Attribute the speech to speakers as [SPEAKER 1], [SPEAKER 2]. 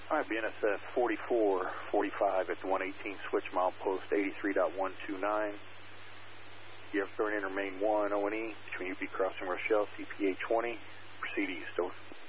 [SPEAKER 1] All right, BNSF 4445 at the 118 switch, milepost 83.129. You have starting in remain 1 O&E between UP Crossing Rochelle, CPA 20. Proceed east, over.